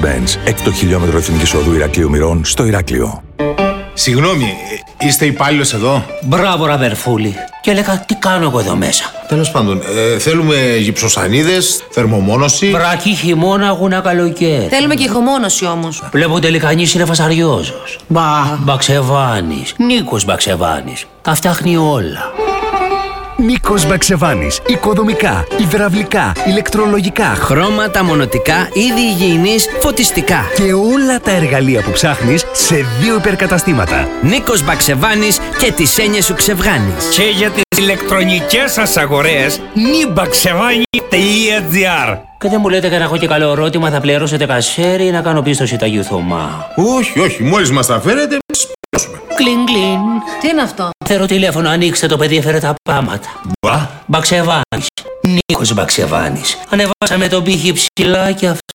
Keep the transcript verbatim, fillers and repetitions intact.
Mercedes-Benz, έκτο χιλιόμετρο Εθνικής Οδού Ηρακλείου Μυρών, στο Ηράκλειο. Συγγνώμη, είστε υπάλληλος εδώ? Μπράβο, ραβερφούλη. Και έλεγα, τι κάνω εγώ εδώ μέσα. Τέλος πάντων, ε, θέλουμε γυψοσανίδες, θερμομόνωση. Βρακή, χειμώνα, αγούνα, καλοκαίρι. Θέλουμε και ηχομόνωση όμως. Βλέπω τελικά νης είναι φασαριόζος. Μπα, Μπαξεβάνης. Νίκος Μπαξεβάνης. Τα φτιάχνει όλα. Νίκος Μπαξεβάνης. Οικοδομικά, υδραυλικά, ηλεκτρολογικά, χρώματα, μονοτικά, είδη υγιεινής, φωτιστικά. Και όλα τα εργαλεία που ψάχνεις σε δύο υπερκαταστήματα. Νίκος Μπαξεβάνης και τις έννοιες σου ξεβγάνεις. Και για τις ηλεκτρονικές σας αγορές, νιμπαξεβάνι τελεία τζι άρ. Και δεν μου λέτε και να έχω και καλό ερώτημα, θα πληρώσετε κασέρι ή να κάνω πίστοση του Αγίου Θωμά? Όχι, όχι, μόλις μας τα φέρετε, μας πληρώσουμε. Κλιν, κλιν. Τι είναι αυτό? Θέλω τηλέφωνο, ανοίξτε, το παιδί έφερε τα πάματα. Μπα. Μπαξεβάνης. Νίκος Μπαξεβάνης. Ανεβάσαμε τον πύχη ψηλά και αυτό